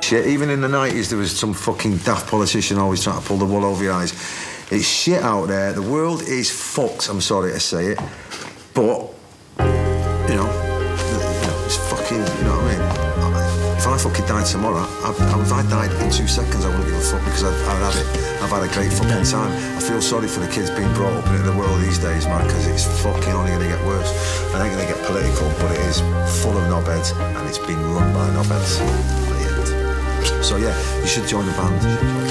shit. Even in the 90s, there was some fucking daft politician always trying to pull the wool over your eyes. It's shit out there. The world is fucked, I'm sorry to say it. But, you know, it's fucking, you know what I mean? If I fucking died tomorrow, if I died in 2 seconds, I wouldn't give a fuck because I'd have it. I've had a great fucking time. I feel sorry for the kids being brought up into the world these days, man, because it's fucking only going to get worse. I ain't going to get political, but it is full of knobheads, and it's been run by knobheads. So yeah, you should join the band.